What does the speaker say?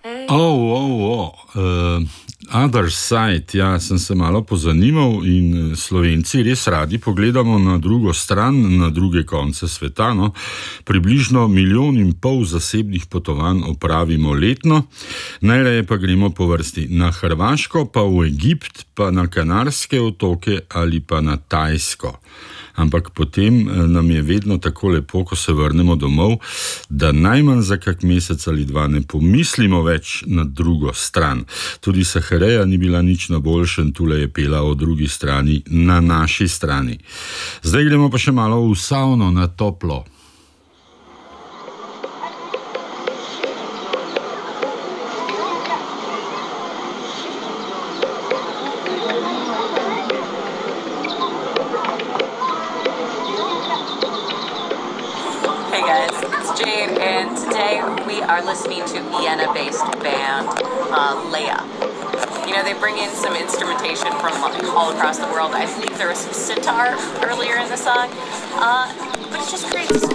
Other Side, ja, sem se malo pozanimal in Slovenci res radi pogledamo na drugo stran, na druge konce sveta. No. Približno 1,5 milijona zasebnih potovanj opravimo letno, najraje pa gremo po vrsti na Hrvaško, pa v Egipt, pa na Kanarske otoke ali pa na Tajsko. Ampak potem nam je vedno tako lepo, ko se vrnemo domov, da najmanj za kak mesec ali dva ne pomislimo več na drugo stran. Tudi Sahareja ni bila nič na boljšem, tule je pela o drugi strani, na naši strani. Zdaj gremo pa še malo v savno na toplo. Hey guys, it's Jade, and today we are listening to Vienna-based band Leia. You know, they bring in some instrumentation from all across the world. I believe there was some sitar earlier in the song, but it just creates